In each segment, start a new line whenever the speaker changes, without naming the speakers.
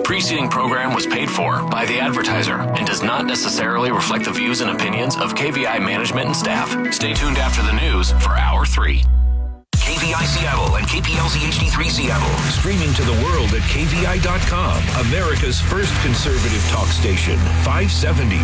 preceding program was paid for by the advertiser and does not necessarily reflect the views and opinions of KVI management and staff. Stay tuned after the news for Hour 3.
KVI Seattle and KPLZ HD3 Seattle.
Streaming to the world at KVI.com. America's first conservative talk station. 570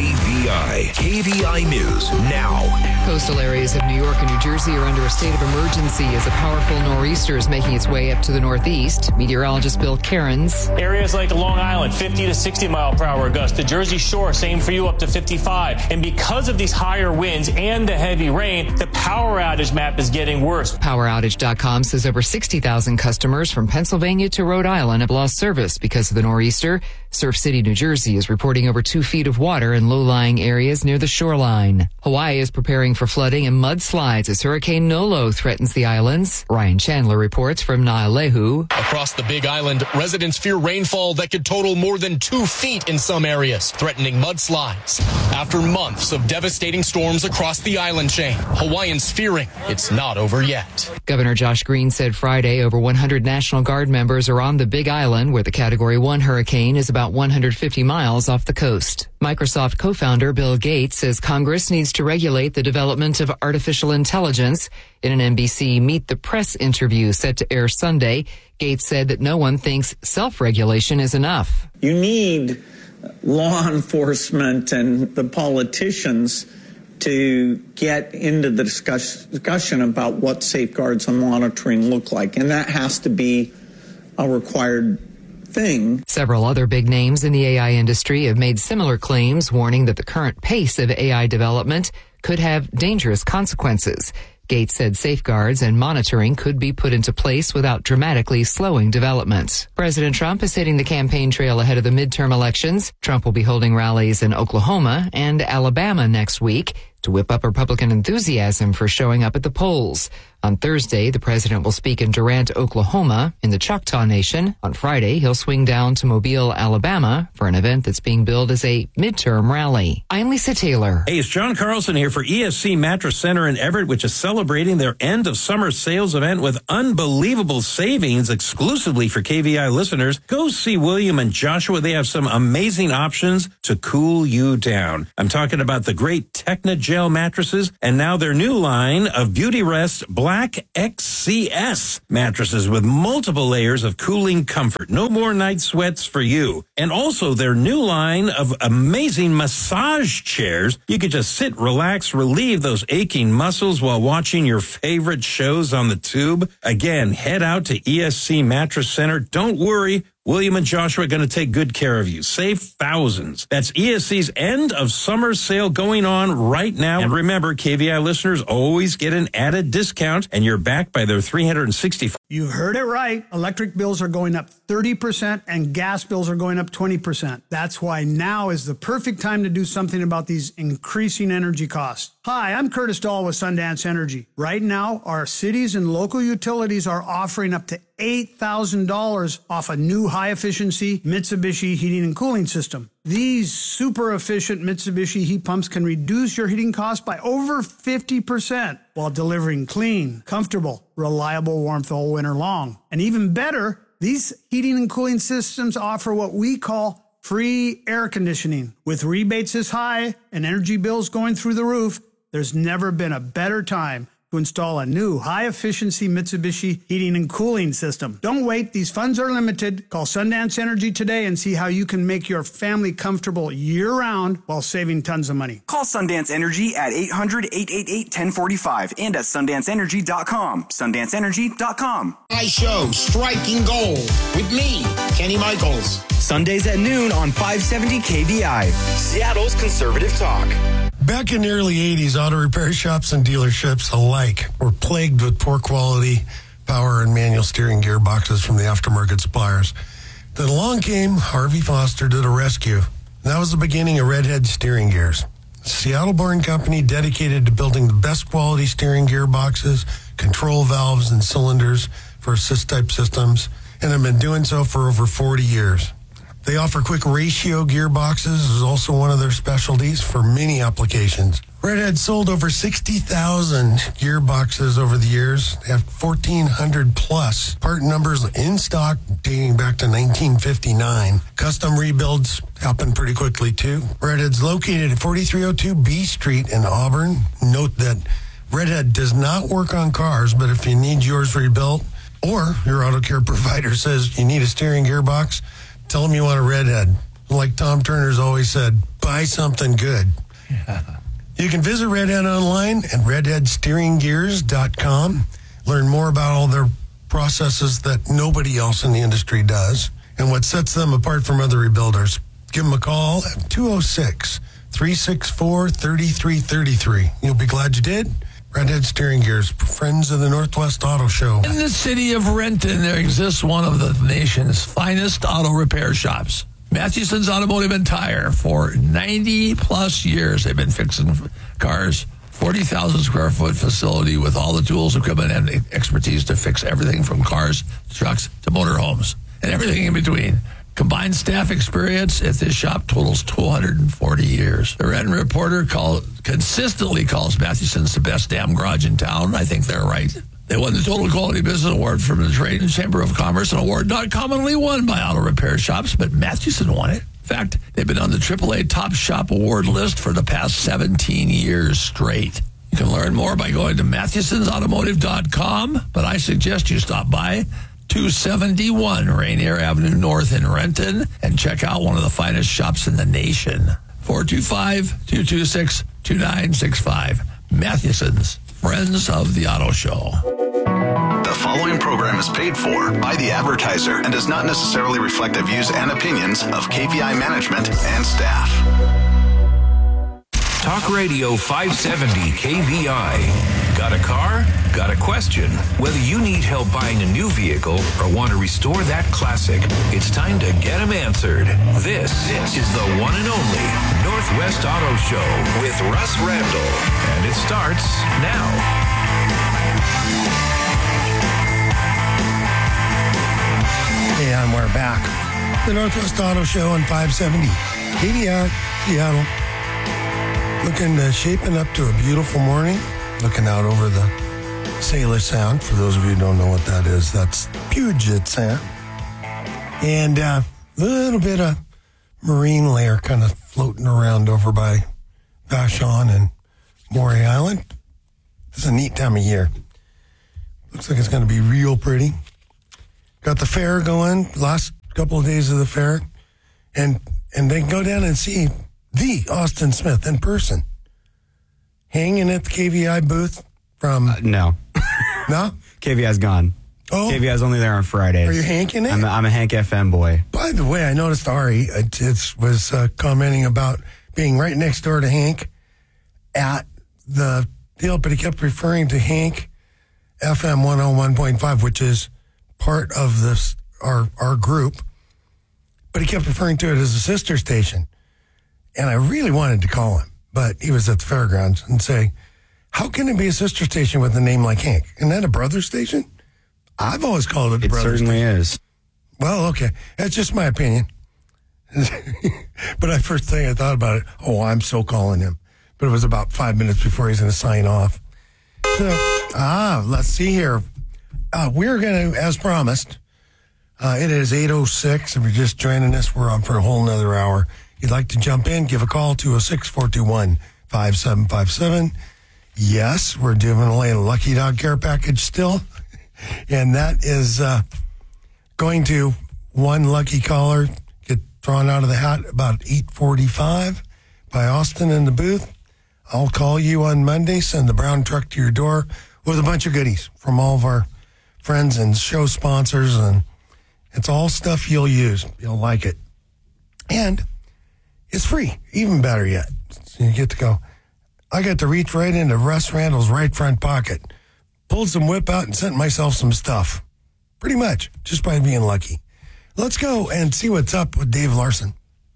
KVI. KVI News now.
Coastal areas of New York and New Jersey are under a state of emergency as a powerful nor'easter is making its way up to the northeast. Meteorologist Bill Cairns.
Areas like Long Island, 50 to 60 mile per hour gusts. The Jersey Shore, same for you, up to 55. And because of these higher winds and the heavy rain, the power outage map is getting worse.
PowerOutage.com says over 60,000 customers from Pennsylvania to Rhode Island have lost service because of the nor'easter. Surf City, New Jersey is reporting over 2 feet of water in low-lying areas near the shoreline. Hawaii is preparing for flooding and mudslides as Hurricane Nolo threatens the islands. Ryan Chandler reports from Naalehu.
Across the Big Island, residents fear rainfall that could total more than 2 feet in some areas, threatening mudslides. After months of devastating storms across the island chain, Hawaiians fearing it's not over yet.
Governor Josh Green said Friday over 100 National Guard members are on the Big Island, where the Category 1 hurricane is about 150 miles off the coast. Microsoft co-founder Bill Gates says Congress needs to regulate the development of artificial intelligence. In an NBC Meet the Press interview set to air Sunday, Gates said that no one thinks self-regulation is enough.
You need law enforcement and the politicians to get into the discussion about what safeguards and monitoring look like, and that has to be a required thing.
Several other big names in the AI industry have made similar claims, warning that the current pace of AI development could have dangerous consequences. Gates said safeguards and monitoring could be put into place without dramatically slowing development. President Trump is hitting the campaign trail ahead of the midterm elections. Trump will be holding rallies in Oklahoma and Alabama next week to whip up Republican enthusiasm for showing up at the polls. On Thursday, the president will speak in Durant, Oklahoma, in the Choctaw Nation. On Friday, he'll swing down to Mobile, Alabama, for an event that's being billed as a midterm rally. I'm Lisa Taylor.
Hey, it's John Carlson here for ESC Mattress Center in Everett, which is celebrating their end of summer sales event with unbelievable savings exclusively for KVI listeners. Go see William and Joshua. They have some amazing options to cool you down. I'm talking about the great Technogel mattresses and now their new line of Beauty Rest Black XCS mattresses with multiple layers of cooling comfort. No more night sweats for you. And also their new line of amazing massage chairs. You could just sit, relax, relieve those aching muscles while watching your favorite shows on the tube. Again, head out to ESC Mattress Center. Don't worry. William and Joshua are going to take good care of you. Save thousands. That's ESC's end of summer sale going on right now. And remember, KVI listeners always get an added discount, and you're backed by their 365.
You heard it right. Electric bills are going up 30% and gas bills are going up 20%. That's why now is the perfect time to do something about these increasing energy costs. Hi, I'm Curtis Dahl with Sundance Energy. Right now, our cities and local utilities are offering up to $8,000 off a new high-efficiency Mitsubishi heating and cooling system. These super efficient Mitsubishi heat pumps can reduce your heating costs by over 50% while delivering clean, comfortable, reliable warmth all winter long. And even better, these heating and cooling systems offer what we call free air conditioning. With rebates this high and energy bills going through the roof, there's never been a better time to install a new high-efficiency Mitsubishi heating and cooling system. Don't wait. These funds are limited. Call Sundance Energy today and see how you can make your family comfortable year-round while saving tons of money.
Call Sundance Energy at 800-888-1045 and at SundanceEnergy.com. SundanceEnergy.com.
My show, Striking Gold, with me, Kenny Michaels.
Sundays at noon on 570 KVI, Seattle's conservative talk.
Back in the early 80s, auto repair shops and dealerships alike were plagued with poor quality power and manual steering gearboxes from the aftermarket suppliers. Then along came Harvey Foster to the rescue. That was the beginning of Redhead Steering Gears. A Seattle-born company dedicated to building the best quality steering gearboxes, control valves, and cylinders for assist-type systems, and have been doing so for over 40 years. They offer quick ratio gearboxes, is also one of their specialties for many applications. Redhead sold over 60,000 gearboxes over the years. They have 1,400 plus part numbers in stock dating back to 1959. Custom rebuilds happen pretty quickly, too. Redhead's located at 4302 B Street in Auburn. Note that Redhead does not work on cars, but if you need yours rebuilt or your auto care provider says you need a steering gearbox, tell them you want a Redhead. Like Tom Turner's always said, buy something good. Yeah. You can visit Redhead online at redheadsteeringgears.com. Learn more about all their processes that nobody else in the industry does and what sets them apart from other rebuilders. Give them a call at 206-364-3333. You'll be glad you did. Redhead Steering Gears, friends of the Northwest Auto Show.
In the city of Renton, there exists one of the nation's finest auto repair shops. Mathewson's Automotive and Tire. For 90-plus years, they've been fixing cars. 40,000 square foot facility with all the tools, equipment, and expertise to fix everything from cars, trucks, to motorhomes, and everything in between. Combined staff experience at this shop totals 240 years. The Renton Reporter consistently calls Mathewson's the best damn garage in town. I think they're right. They won the Total Quality Business Award from the Trade and Chamber of Commerce, an award not commonly won by auto repair shops, but Mathewson won it. In fact, they've been on the AAA Top Shop Award list for the past 17 years straight. You can learn more by going to Mathewson'sAutomotive.com, but I suggest you stop by 271 Rainier Avenue North in Renton and check out one of the finest shops in the nation. 425-226-2965. Mathewson's. Friends of the Auto Show.
The following program is paid for by the advertiser and does not necessarily reflect the views and opinions of KVI management and staff.
Talk Radio 570 KVI. Got a car? Got a question? Whether you need help buying a new vehicle or want to restore that classic, it's time to get them answered. This is the one and only Northwest Auto Show with Russ Randall. And it starts now.
And we're back. The Northwest Auto Show on 570 KVI, Seattle. Shaping up to a beautiful morning. Looking out over the Sailor Sound. For those of you who don't know what that is, that's Puget Sound. And a little bit of marine layer kind of floating around over by Vashon and Maury Island. It's a neat time of year. Looks like it's going to be real pretty. Got the fair going, last couple of days of the fair. And they can go down and see the Austin Smith in person. Hanging at the KVI booth from...
no.
No?
KVI's gone.
Oh.
KVI's only there on Fridays.
Are you hanking it?
I'm a Hank FM boy.
By the way, I noticed Ari was commenting about being right next door to Hank at the deal, but he kept referring to Hank FM 101.5, which is part of this our group, but he kept referring to it as a sister station. And I really wanted to call him, but he was at the fairgrounds and say, how can it be a sister station with a name like Hank? Isn't that a brother station? I've always called it a brother station.
It certainly is.
Well, okay. That's just my opinion. But the first thing I thought about it, I'm so calling him. But it was about 5 minutes before he's going to sign off. So, let's see here. We're going to, as promised, it is 8:06. If you're just joining us, we're on for a whole nother hour. You'd like to jump in, give a call, 206-421-5757. Yes, we're doing a Lucky Dog Care Package still. And that is going to one lucky caller get drawn out of the hat about 8:45 by Austin in the booth. I'll call you on Monday, send the brown truck to your door with a bunch of goodies from all of our friends and show sponsors. And it's all stuff you'll use. You'll like it. And it's free, even better yet. So you get to go. I got to reach right into Russ Randall's right front pocket, pulled some whip out and sent myself some stuff. Pretty much, just by being lucky. Let's go and see what's up with Dave Larson.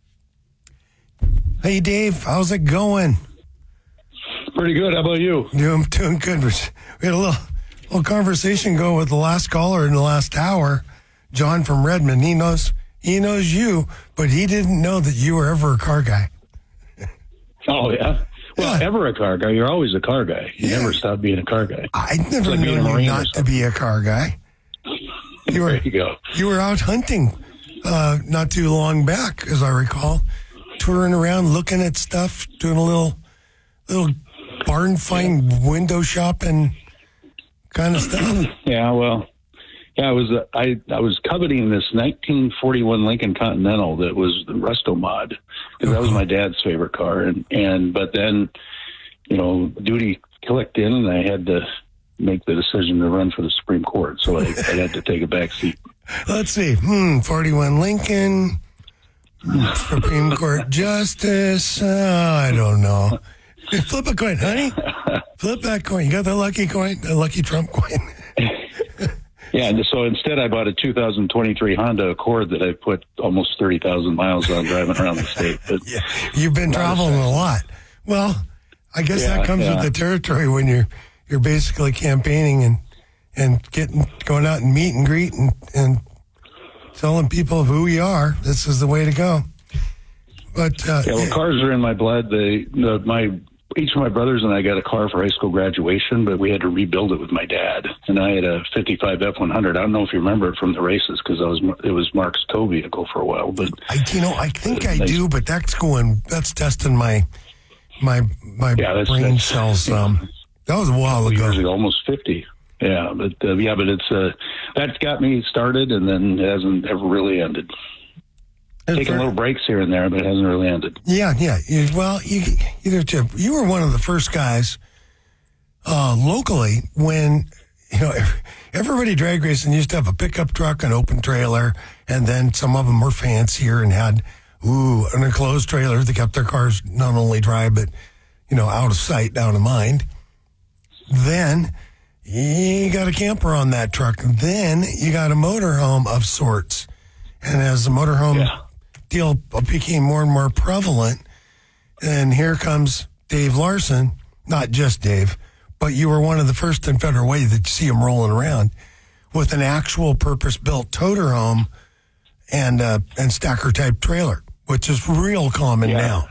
Hey, Dave, how's it going?
Pretty good. How about you?
Doing good. We had a little conversation go with the last caller in the last hour, John from Redmond. He knows you, but he didn't know that you were ever a car guy.
Oh, yeah? Well, ever a car guy. You're always a car guy. You never stop being a car guy.
I never knew you not to be a car guy.
There you go.
You were out hunting not too long back, as I recall, touring around, looking at stuff, doing a little barn find window shopping kind of stuff.
Yeah, well, I was coveting this 1941 Lincoln Continental that was the Resto Mod, because that was my dad's favorite car, but then, duty clicked in, and I had to make the decision to run for the Supreme Court, so I had to take a back seat.
Let's see, 41 Lincoln, Supreme Court Justice. I don't know. Hey, flip a coin, honey. Flip that coin. You got the lucky coin, the lucky Trump coin.
Yeah, and so instead I bought a 2023 Honda Accord that I put almost 30,000 miles on driving around the state. But
yeah, you've been traveling a lot. Well, I guess that comes with the territory when you're basically campaigning and going out and meet and greet and telling people who you are. This is the way to go. But
cars are in my blood. Each of my brothers and I got a car for high school graduation, but we had to rebuild it with my dad. And I had a 55 F100. I don't know if you remember it from the races, because it was Mark's tow vehicle for a while. But
I think I do, but that's testing my brain cells. That was a while ago.
Almost 50. Yeah, but it's that's got me started, and then it hasn't ever really ended. Taking little breaks here and there, but it hasn't really ended.
Yeah. Well, you were one of the first guys locally when, everybody drag racing used to have a pickup truck, an open trailer, and then some of them were fancier and had, an enclosed trailer that kept their cars not only dry, but, out of sight, out of mind. Then you got a camper on that truck. Then you got a motorhome of sorts. And as the motorhome deal became more and more prevalent, and here comes Dave Larson, not just Dave, but you were one of the first in Federal Way that you see him rolling around with an actual purpose-built toter home and stacker type trailer, which is real common now.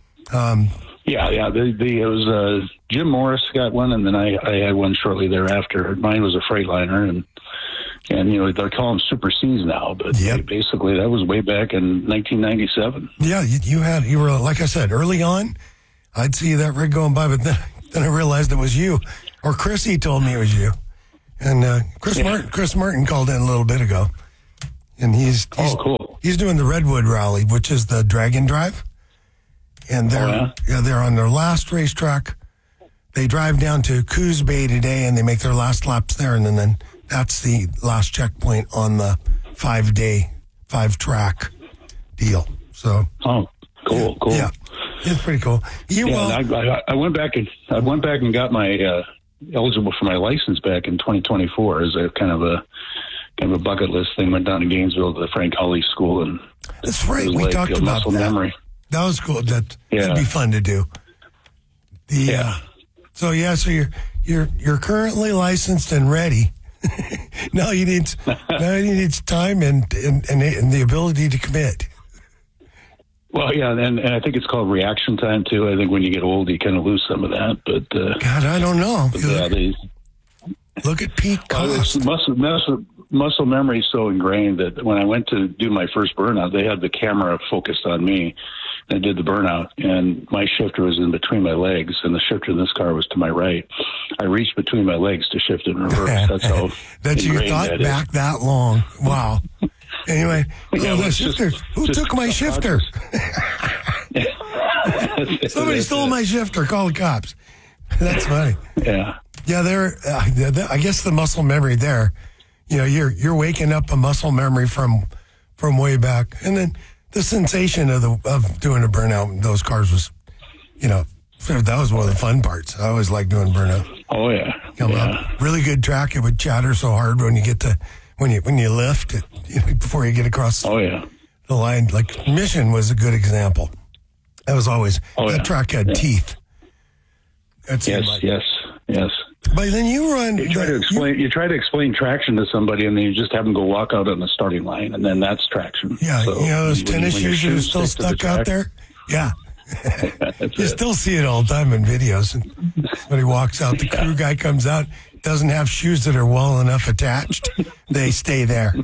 It was Jim Morris got one, and then I had one shortly thereafter. Mine was a Freightliner, and they call them Super Cs now, but basically that was way back in 1997. Yeah,
you were, like I said, early on. I'd see that rig going by, but then I realized it was you. Or Chrissy told me it was you. And Chris Martin called in a little bit ago. And he's
cool.
He's doing the Redwood Rally, which is the Dragon Drive. And they're on their last racetrack. They drive down to Coos Bay today, and they make their last laps there, and then that's the last checkpoint on the 5-track deal. So,
cool.
Yeah, it's pretty cool.
I went back and got my eligible for my license back in 2024 as a kind of a bucket list thing. Went down to Gainesville to the Frank Hawley School, and
that's right. We talked about that.
Memory.
That was cool. That'd be fun to do. So you're currently licensed and ready. Now you need time and the ability to commit.
Well, and I think it's called reaction time too. I think when you get old, you kind of lose some of that. But
God, I don't know. Look at peak cost. Muscle
memory is so ingrained that when I went to do my first burnout, they had the camera focused on me. I did the burnout, and my shifter was in between my legs, and the shifter in this car was to my right. I reached between my legs to shift in reverse. That's how
that you thought back that long. Wow. Anyway, the shifter. Who took my shifter? Somebody stole my shifter. Call the cops. That's funny.
Yeah.
Yeah, I guess the muscle memory there. You're waking up a muscle memory from way back, and then the sensation of doing a burnout in those cars was, that was one of the fun parts. I always liked doing burnout.
Oh yeah,
Come up, really good track. It would chatter so hard when you get when you lift it, before you get across. the line. Like Mission was a good example. That was always that track had teeth.
Yes.
But then you run.
You try to explain traction to somebody, and then you just have them go walk out on the starting line, and then that's traction.
Yeah,
so
those tennis shoes are still stuck out there. Yeah. You still see it all the time in videos. And when he walks out, the crew guy comes out, doesn't have shoes that are well enough attached. They stay there.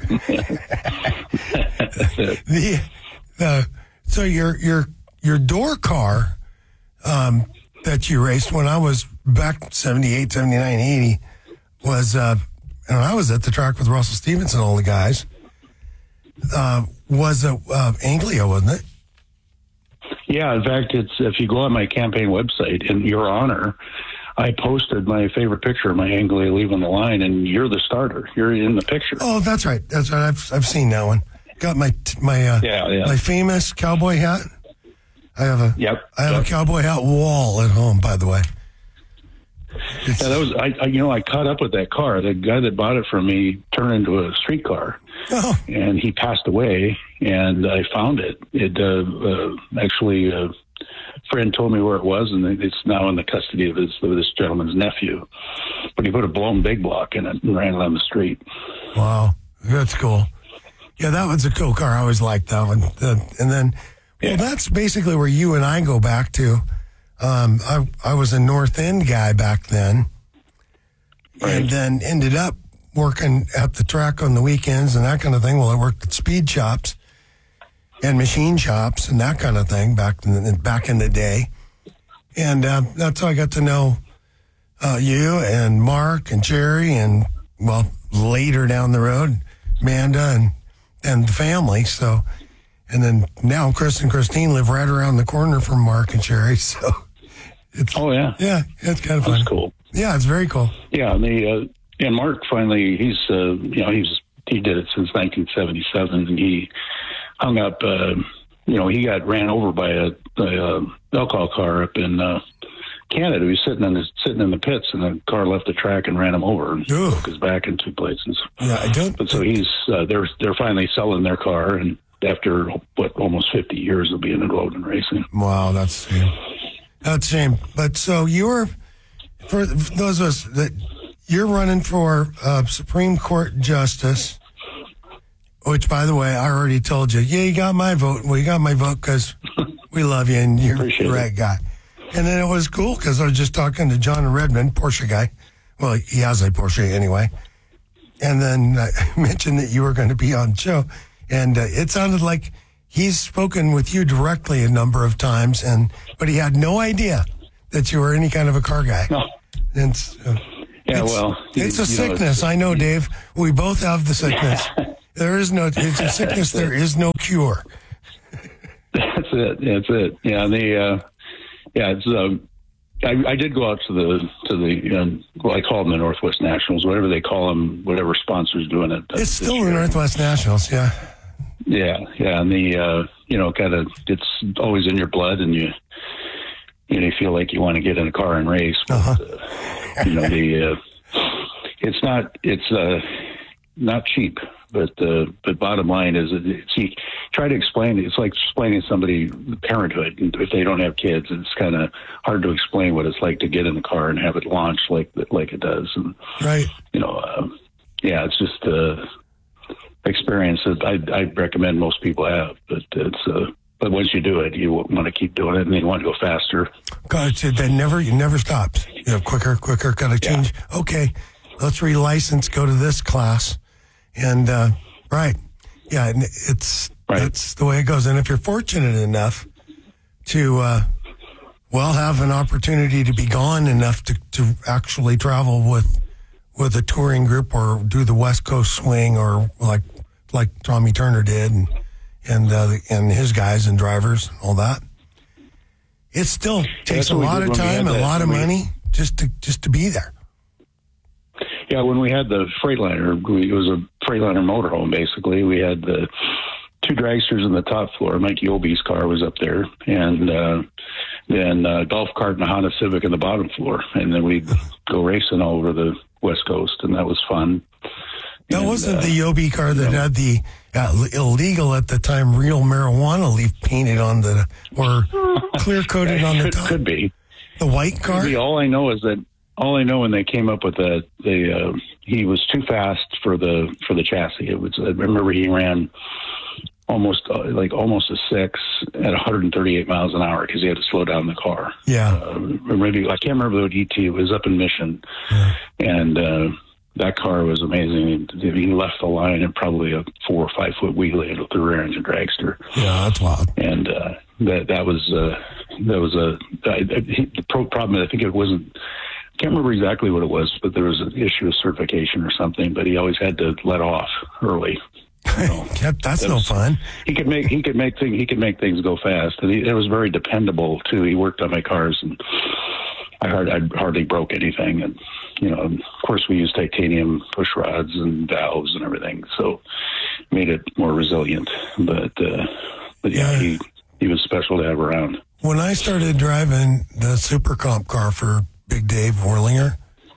So your door car that you raced when I was back 78, 79, 80 was, and I was at the track with Russell Stevenson, all the guys, was Anglia, wasn't it?
Yeah, in fact, it's if you go on my campaign website, in your honor, I posted my favorite picture of my Anglia leaving the line, and you're the starter. You're in the picture.
Oh, that's right. That's right. I've seen that one. Got my famous cowboy hat. I have a cowboy hat wall at home, by the way.
Yeah, that was I caught up with that car. The guy that bought it from me turned into a street car, and he passed away. And I found it. Actually, a friend told me where it was, and it's now in the custody of this gentleman's nephew. But he put a blown big block in it and ran it on the street.
Wow, that's cool. Yeah, that was a cool car. I always liked that one. And then, well, that's basically where you and I go back to. I was a North End guy back then, and then ended up working at the track on the weekends and that kind of thing. Well, I worked at speed shops and machine shops and that kind of thing back in the day. And that's how I got to know you and Mark and Jerry and, well, later down the road, Amanda and the family. So, and then now Chris and Christine live right around the corner from Mark and Jerry. So it's, yeah, it's kind of fun.
That's cool.
Yeah, it's very cool.
Yeah, and Mark finally, he did it since 1977, and he hung up. He got ran over by a alcohol car up in Canada. He was sitting in the pits, and the car left the track and ran him over and broke his back in two places.
Yeah, I don't.
But so he's they're finally selling their car, and after almost 50 years of being involved in racing.
Wow, that's a shame. But so for those of us that you're running for Supreme Court Justice, which, by the way, I already told you. Yeah, you got my vote. Well, you got my vote because we love you and you're the right guy. And then it was cool because I was just talking to John Redmond, Porsche guy. Well, he has a Porsche anyway. And then I mentioned that you were going to be on the show. And it sounded like he's spoken with you directly a number of times, but he had no idea that you were any kind of a car guy.
No.
And
it's
a sickness. I know, Dave. We both have the sickness. It's a sickness. There is no cure.
That's it. Yeah, I did go out to the I call them the Northwest Nationals, whatever they call them, whatever sponsor's doing it.
It's still the Northwest Nationals, yeah.
Yeah, and it's always in your blood, and you feel like you want to get in a car and race. But, it's not cheap. But bottom line is, try to explain it. It's like explaining to somebody parenthood. If they don't have kids, it's kind of hard to explain what it's like to get in the car and have it launch like it does. And,
right.
It's just experience that I'd recommend most people have. But but once you do it, you want to keep doing it, and you want to go faster.
God, it never stops. Quicker, got to change. Yeah. Okay, let's relicense, go to this class. And, right. Yeah, that's the way it goes. And if you're fortunate enough to, have an opportunity to be gone enough to actually travel with a touring group or do the West Coast swing or like Tommy Turner did and his guys and drivers and all that, it still takes a lot of time, a lot of money just to be there.
Yeah, when we had the Freightliner, it was a Freightliner motorhome, basically. We had the two dragsters on the top floor. Mike Yobi's car was up there, and then a golf cart and a Honda Civic on the bottom floor. And then we'd go racing all over the West Coast, and that was fun.
That wasn't the Yobi car that had the illegal at the time real marijuana leaf painted on or clear coated on the top.
Could be.
The white car?
All I know when they came up with that, he was too fast for the chassis. I remember he ran almost a 6 at 138 miles an hour because he had to slow down the car.
Yeah.
Maybe I can't remember what ET. It was up in Mission, and that car was amazing. He left the line at probably a 4 or 5 foot wheelie with the rear engine dragster.
Yeah, that's wild.
And that was the problem. I think it wasn't. I can't remember exactly what it was, but there was an issue of certification or something. But he always had to let off early.
That's no fun.
He could make things go fast, and it was very dependable too. He worked on my cars, and I hardly broke anything. And of course, we used titanium push rods and valves and everything, so made it more resilient. But yeah, he was special to have around.
When I started driving the Super Comp car for Big Dave Worlinger,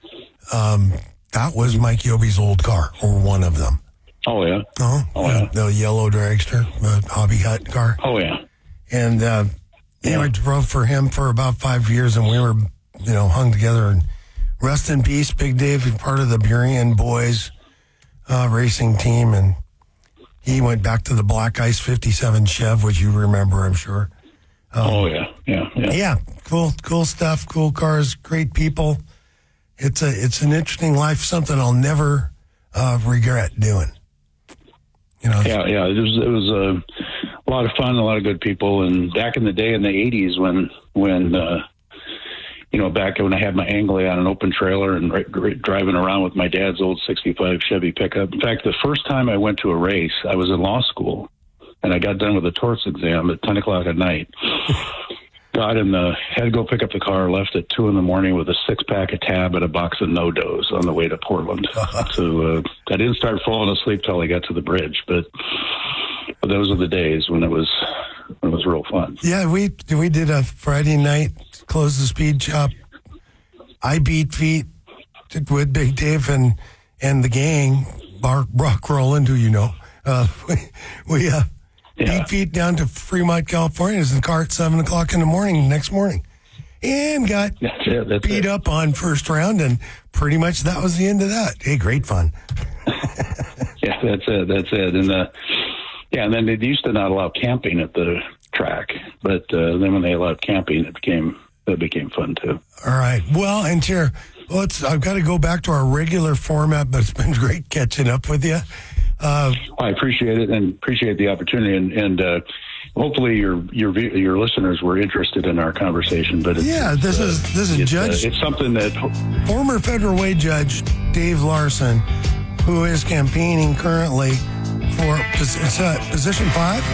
that was Mike Yobi's old car, or one of them.
Oh, yeah.
The yellow dragster, the Hobby Hut car.
Oh, yeah.
And I drove for him for about 5 years, and we were, hung together. And rest in peace, Big Dave, part of the Burien Boys racing team, and he went back to the Black Ice 57 Chev, which you remember, I'm sure. Yeah, cool stuff, cool cars, great people. It's an interesting life, something I'll never regret doing.
Yeah. It was a lot of fun, a lot of good people, and back in the day in the '80s when back when I had my Anglia on an open trailer and driving around with my dad's old '65 Chevy pickup. In fact, the first time I went to a race, I was in law school, and I got done with the torts exam at 10 o'clock at night. Got in had to go pick up the car, left at 2 a.m. with a 6-pack of Tab and a box of No-Dos on the way to Portland. So I didn't start falling asleep till I got to the bridge, but those are the days when it was real fun.
Yeah, we did a Friday night, close the speed shop. I beat feet with Big Dave and the gang, Brock Rowland, who we beat feet down to Fremont, California. It was in the car at 7 o'clock in the morning next morning. And got beat up on first round, and pretty much that was the end of that. Hey, great fun.
Yeah, that's it. And then they used to not allow camping at the track, but then when they allowed camping, it became fun too.
All right. Well, and Chair, I've got to go back to our regular format, but it's been great catching up with you.
I appreciate it and appreciate the opportunity, and hopefully your listeners were interested in our conversation. But
this is Judge.
It's something that
former federal wage judge Dave Larson, who is campaigning currently for position 5.